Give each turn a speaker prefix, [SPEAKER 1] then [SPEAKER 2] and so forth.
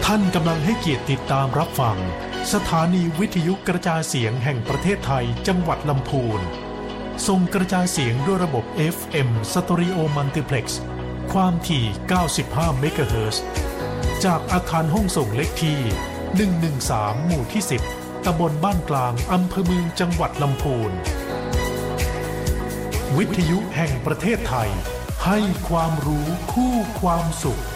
[SPEAKER 1] ท่านกำลังให้เกียรติติดตามรับฟังสถานีวิทยุกระจายเสียงแห่งประเทศไทยจังหวัดลำพูนส่งกระจายเสียงด้วยระบบ FM Stereo Multiplex ความถี่ 95 เมกะเฮิรตซ์ จากอาคารห้องส่งเล็กที่ 113 หมู่ที่ 10 ตำบลบ้านกลางอำเภอเมืองจังหวัดลำพูนวิทยุแห่งประเทศไทยให้ความรู้คู่ความสุข